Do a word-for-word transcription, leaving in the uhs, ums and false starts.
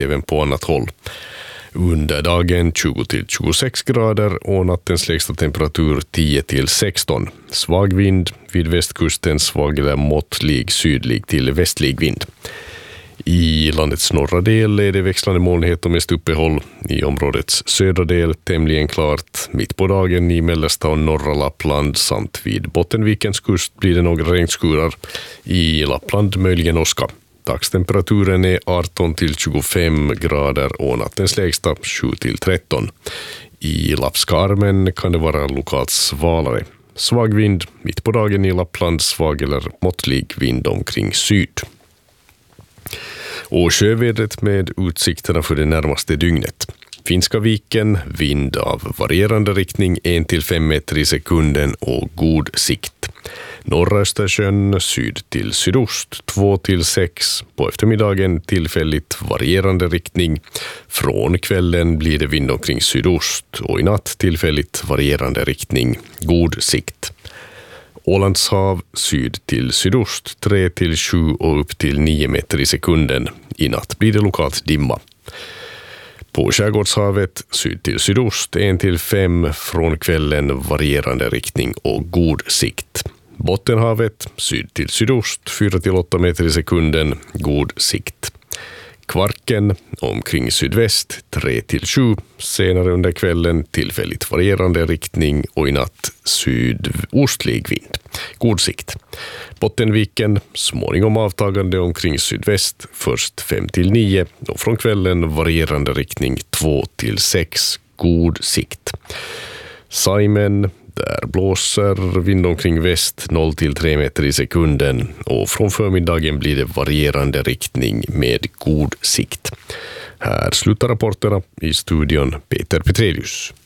även på annat håll. Under dagen tjugo till tjugosex grader och nattens lägsta temperatur tio till sexton. Svag vind, vid västkusten svag eller måttlig sydlig till västlig vind. I landets norra del är det växlande molnighet och mest uppehåll. I områdets södra del tämligen klart. Mitt på dagen i mellersta och norra Lappland samt vid Bottenvikens kust blir det några regnskurar. I Lappland möjligen åska. Dagstemperaturen är arton till tjugofem grader och nattens lägsta sju till tretton. I Lappskarmen kan det vara lokalt svalare. Svag vind, mitt på dagen i Lappland svag eller måttlig vind omkring syd. Och sjövädret med utsikterna för det närmaste dygnet. Finska viken, vind av varierande riktning en till fem meter i sekunden och god sikt. Norra Östersjön syd till sydost två till sex. På eftermiddagen tillfälligt varierande riktning. Från kvällen blir det vind omkring sydost och i natt tillfälligt varierande riktning. God sikt. Ålandshav syd till sydost tre till sju och upp till nio meter i sekunden. I natt blir det lokalt dimma. På Skärgårdshavet syd till sydost en till fem, från kvällen varierande riktning och god sikt. Bottenhavet syd till sydost fyra till åtta meter i sekunden, god sikt. Kvarken omkring sydväst tre till sju, senare under kvällen tillfälligt varierande riktning och i natt sydostlig vind. God sikt. Bottenviken småningom avtagande omkring sydväst, först fem till nio och från kvällen varierande riktning två till sex, god sikt. Saimen, där blåser vind omkring väst noll till tre meter i sekunden och från förmiddagen blir det varierande riktning med god sikt. Här slutar rapporterna, i studion Peter Petrelius.